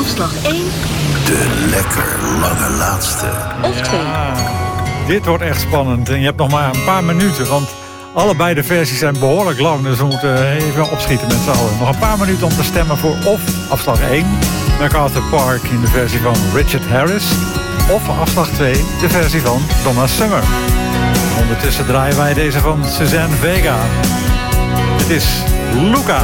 Afslag 1. De lekker lange laatste. Of 2. Dit wordt echt spannend. En je hebt nog maar een paar minuten, want allebei de versies zijn behoorlijk lang. Dus we moeten even opschieten met z'n allen. Nog een paar minuten om te stemmen voor of afslag 1... MacArthur Park in de versie van Richard Harris... of afslag 2, de versie van Donna Summer. Ondertussen draaien wij deze van Suzanne Vega. Het is Luca.